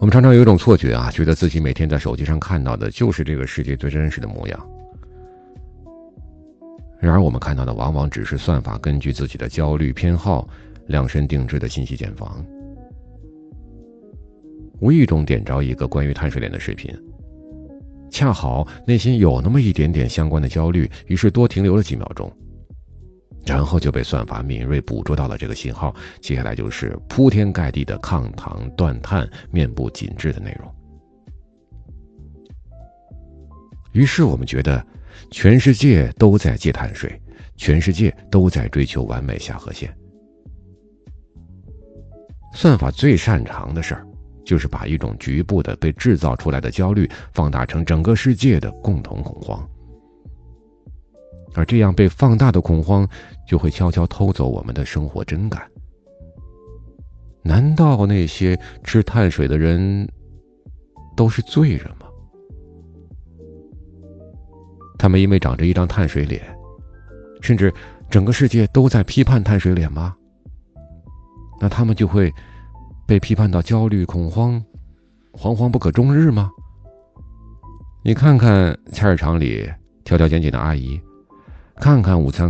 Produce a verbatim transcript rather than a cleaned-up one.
我们常常有一种错觉啊，觉得自己每天在手机上看到的就是这个世界最真实的模样。然而我们看到的往往只是算法根据自己的焦虑偏好量身定制的信息茧房。无意中点着一个关于碳水脸的视频，恰好内心有那么一点点相关的焦虑，于是多停留了几秒钟，然后就被算法敏锐捕捉到了这个信号，接下来就是铺天盖地的抗糖、断碳、面部紧致的内容。于是我们觉得全世界都在戒碳水，全世界都在追求完美下颌线。算法最擅长的事儿，就是把一种局部的被制造出来的焦虑放大成整个世界的共同恐慌，而这样被放大的恐慌就会悄悄偷走我们的生活真感。难道那些吃碳水的人都是罪人吗？他们因为长着一张碳水脸，甚至整个世界都在批判碳水脸吗？那他们就会被批判到焦虑恐慌，惶惶不可终日吗？你看看菜市场里挑挑拣拣的阿姨，看看午餐